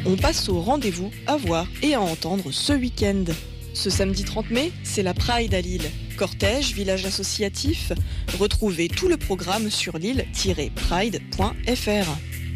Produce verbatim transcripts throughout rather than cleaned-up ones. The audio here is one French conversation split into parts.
On passe au rendez-vous à voir et à entendre ce week-end. Ce samedi trente mai, c'est la Pride à Lille. Cortège, village associatif. Retrouvez tout le programme sur lille tiret pride point f r.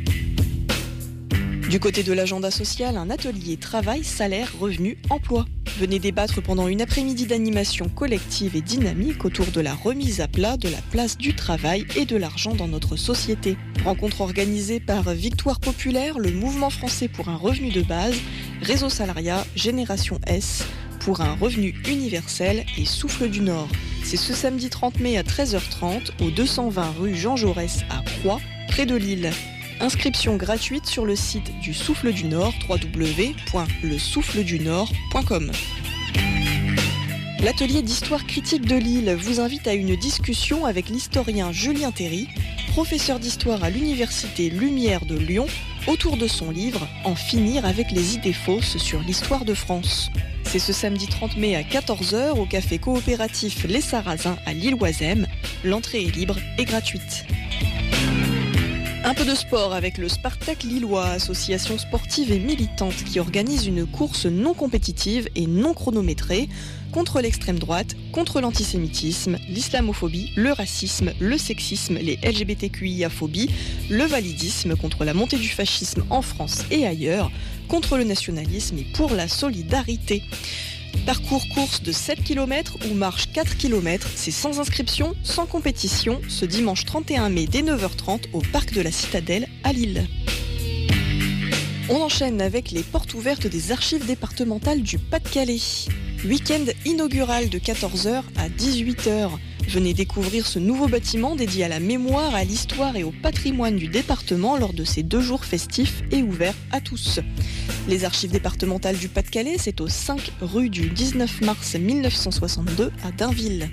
Du côté de l'agenda social, un atelier travail, salaire, revenu, emploi. Venez débattre pendant une après-midi d'animation collective et dynamique autour de la remise à plat de la place du travail et de l'argent dans notre société. Rencontre organisée par Victoire Populaire, le Mouvement français pour un revenu de base, Réseau Salariat, Génération S, pour un revenu universel et Souffle du Nord. C'est ce samedi trente mai à treize heures trente au deux cent vingt rue Jean Jaurès à Croix, près de Lille. Inscription gratuite sur le site du Souffle du Nord, w w w point le souffle du nord point com. L'atelier d'histoire critique de Lille vous invite à une discussion avec l'historien Julien Théry, professeur d'histoire à l'université Lumière de Lyon, autour de son livre « En finir avec les idées fausses sur l'histoire de France ». C'est ce samedi trente mai à quatorze heures au café coopératif Les Sarrasins à Lille-Oisem. L'entrée est libre et gratuite. Un peu de sport avec le Spartak Lillois, association sportive et militante qui organise une course non compétitive et non chronométrée contre l'extrême droite, contre l'antisémitisme, l'islamophobie, le racisme, le sexisme, les L G B T Q I A-phobie, le validisme, contre la montée du fascisme en France et ailleurs, contre le nationalisme et pour la solidarité. Parcours course de sept kilomètres ou marche quatre kilomètres, c'est sans inscription, sans compétition, ce dimanche trente et un mai dès neuf heures trente au parc de la Citadelle à Lille. On enchaîne avec les portes ouvertes des archives départementales du Pas-de-Calais. Week-end inaugural de quatorze heures à dix-huit heures. Venez découvrir ce nouveau bâtiment dédié à la mémoire, à l'histoire et au patrimoine du département lors de ces deux jours festifs et ouverts à tous. Les archives départementales du Pas-de-Calais, c'est au cinq rue du dix-neuf mars mille neuf cent soixante-deux à Dainville.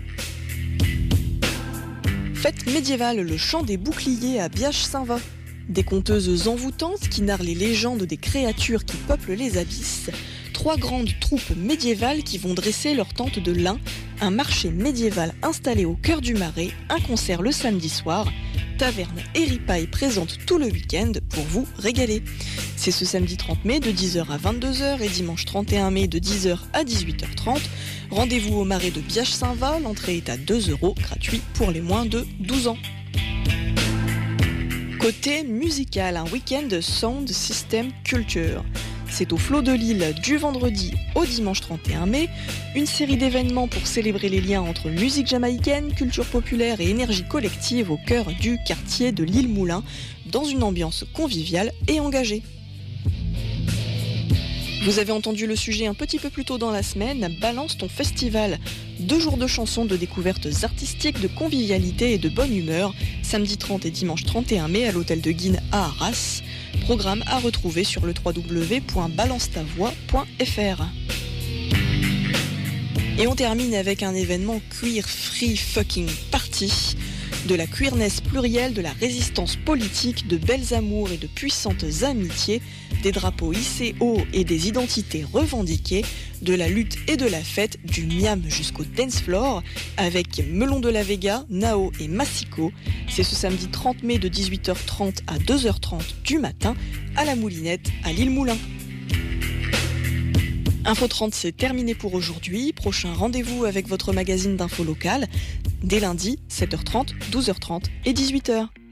Fête médiévale, le chant des boucliers à Biache-Saint-Va. Des conteuses envoûtantes qui narrent les légendes des créatures qui peuplent les abysses. Trois grandes troupes médiévales qui vont dresser leur tente de lin, un marché médiéval installé au cœur du Marais, un concert le samedi soir, taverne et ripaille présente tout le week-end pour vous régaler. C'est ce samedi trente mai de dix heures à vingt-deux heures et dimanche trente et un mai de dix heures à dix-huit heures trente. Rendez-vous au Marais de Biache-Saint-Va, l'entrée est à deux euros, gratuit pour les moins de douze ans. Côté musical, un week-end Sound System Culture. C'est au Flot de Lille du vendredi au dimanche trente et un mai, une série d'événements pour célébrer les liens entre musique jamaïcaine, culture populaire et énergie collective au cœur du quartier de l'Île-Moulin, dans une ambiance conviviale et engagée. Vous avez entendu le sujet un petit peu plus tôt dans la semaine, Balance ton festival. Deux jours de chansons, de découvertes artistiques, de convivialité et de bonne humeur, samedi trente et dimanche trente et un mai à l'hôtel de Guine à Arras. Programme à retrouver sur le w w w point balance ta voix point f r. Et on termine avec un événement Queer Free Fucking Party. De la queerness plurielle, de la résistance politique, de belles amours et de puissantes amitiés, des drapeaux hissés haut et des identités revendiquées, de la lutte et de la fête, du miam jusqu'au dance floor, avec Melon de la Vega, Nao et Massico. C'est ce samedi trente mai de dix-huit heures trente à deux heures trente du matin, à la Moulinette, à l'Île-Moulin. Info trente, c'est terminé pour aujourd'hui. Prochain rendez-vous avec votre magazine d'info locale, dès lundi, sept heures trente, douze heures trente et dix-huit heures.